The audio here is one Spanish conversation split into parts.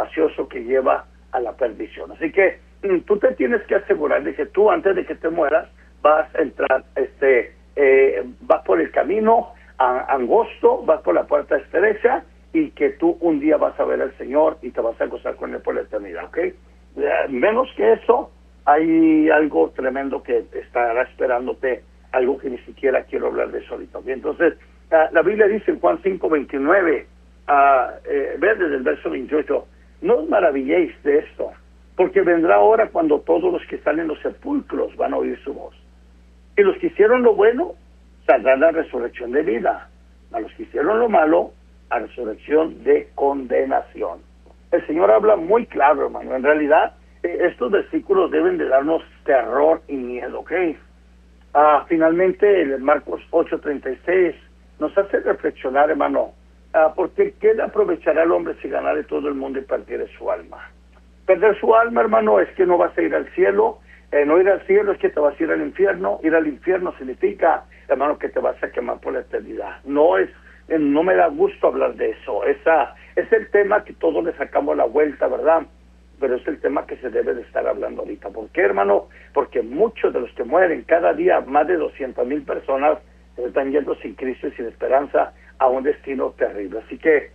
espacioso que lleva a la perdición. Así que tú te tienes que asegurar de que tú, antes de que te mueras, vas a entrar, vas por el camino angosto, vas por la puerta estrecha, y que tú un día vas a ver al Señor y te vas a gozar con Él por la eternidad, ¿ok? Menos que eso, hay algo tremendo que estará esperándote, algo que ni siquiera quiero hablar de eso ahorita. Entonces, la Biblia dice en Juan 5:29, ve desde el verso 28, no os maravilléis de esto, porque vendrá hora cuando todos los que están en los sepulcros van a oír su voz. Y los que hicieron lo bueno, saldrán a la resurrección de vida. A los que hicieron lo malo, a resurrección de condenación. El Señor habla muy claro, hermano. En realidad, estos versículos deben de darnos terror y miedo, ¿ok? Finalmente, el Marcos 8:36 nos hace reflexionar, hermano, porque ¿qué le aprovechará al hombre si ganare todo el mundo y perdiere su alma? Perder su alma, hermano, es que no vas a ir al cielo. No ir al cielo es que te vas a ir al infierno. Ir al infierno significa, hermano, que te vas a quemar por la eternidad. No me da gusto hablar de eso. Es el tema que todos le sacamos la vuelta, ¿verdad? Pero es el tema que se debe de estar hablando ahorita. ¿Por qué, hermano? Porque muchos de los que mueren cada día, más de 200,000 personas, están yendo sin Cristo y sin esperanza a un destino terrible. Así que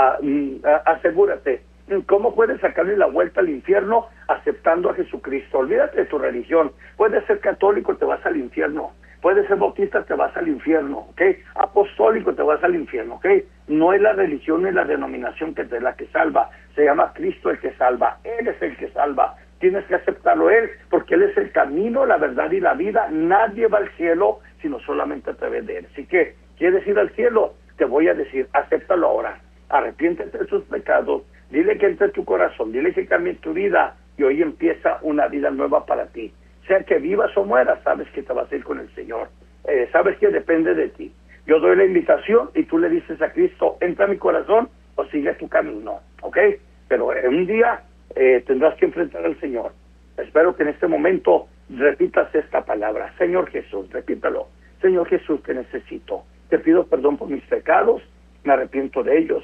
asegúrate. ¿Cómo puedes sacarle la vuelta al infierno? Aceptando a Jesucristo. Olvídate de tu religión. Puedes ser católico, te vas al infierno. Puedes ser bautista, te vas al infierno, ¿ok? Apostólico, te vas al infierno, ¿ok? No es la religión ni la denominación que es la que salva. Se llama Cristo el que salva. Él es el que salva. Tienes que aceptarlo Él, porque Él es el camino, la verdad y la vida. Nadie va al cielo sino solamente a través de Él. Así que, ¿quieres ir al cielo? Te voy a decir, acéptalo ahora. Arrepiéntete de sus pecados. Dile que entre en tu corazón. Dile que cambie tu vida. Y hoy empieza una vida nueva para ti. Sea que vivas o mueras, sabes que te vas a ir con el Señor. Sabes que depende de ti. Yo doy la invitación y tú le dices a Cristo, entra a mi corazón o sigue tu camino, ¿ok? Pero un día tendrás que enfrentar al Señor. Espero que en este momento repitas esta palabra. Señor Jesús, repítalo. Señor Jesús, te necesito. Te pido perdón por mis pecados, me arrepiento de ellos.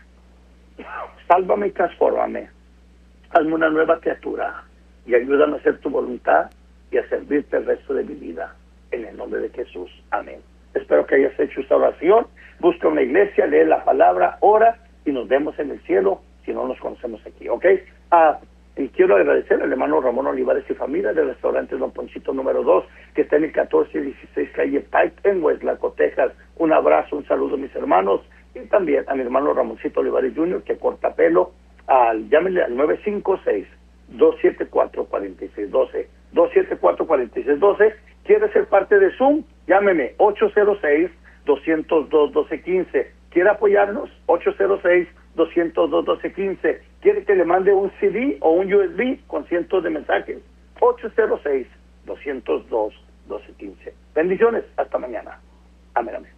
Sálvame y transfórmame. Hazme una nueva criatura y ayúdame a hacer tu voluntad y a servirte el resto de mi vida. En el nombre de Jesús. Amén. Espero que hayas hecho esta oración. Busca una iglesia, lee la palabra, ora y nos vemos en el cielo si no nos conocemos aquí, ¿ok? Y quiero agradecer al hermano Ramón Olivares y familia del restaurante Don Ponchito número 2, que está en el 1416 calle Pike en Westlaco, Texas. Un abrazo, un saludo a mis hermanos y también a mi hermano Ramoncito Olivares Jr., que corta pelo. Llámenle al 956-274-4612. 274-4612. ¿Quiere ser parte de Zoom? Llámeme 806-202-1215. ¿Quiere apoyarnos? 806-202-1215. ¿Quiere que le mande un CD o un USB con cientos de mensajes? 806-202-1215. Bendiciones. Hasta mañana. Amén, amén.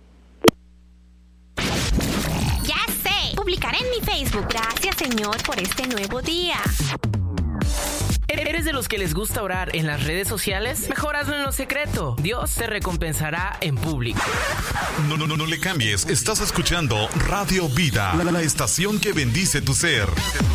Ya sé, publicaré en mi Facebook. Gracias, Señor, por este nuevo día. ¿Eres de los que les gusta orar en las redes sociales? Mejor hazlo en lo secreto. Dios te recompensará en público. No le cambies. Estás escuchando Radio Vida, la estación que bendice tu ser.